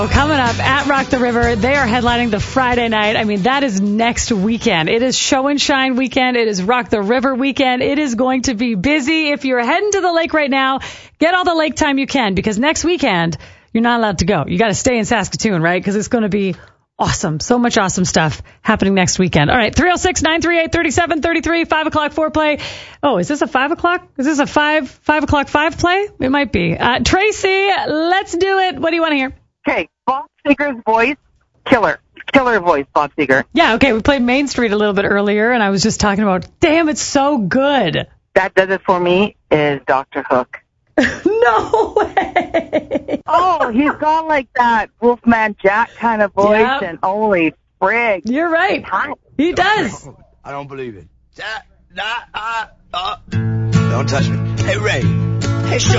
Coming up at Rock the River, they are headlining the Friday night. I mean, that is next weekend. It is Show and Shine weekend. It is Rock the River weekend. It is going to be busy. If you're heading to the lake right now, get all the lake time you can, because next weekend, you're not allowed to go. You got to stay in Saskatoon, right? Because it's going to be awesome. So much awesome stuff happening next weekend. All right, 306-938-3733, 5 o'clock foreplay. Oh, is this a 5 o'clock? Is this a 5 o'clock 5 play? It might be. Tracy, let's do it. What do you want to hear? Okay, Bob Seger's voice, killer voice, Bob Seger. Yeah, okay, we played Main Street a little bit earlier, and I was just talking about, damn, it's so good. That does it for me is Dr. Hook. No way. Oh, he's got like that Wolfman Jack kind of voice, Yep. and holy frig. You're right. He does. I don't believe it. Don't touch me. Hey, Ray. Hey, Sean.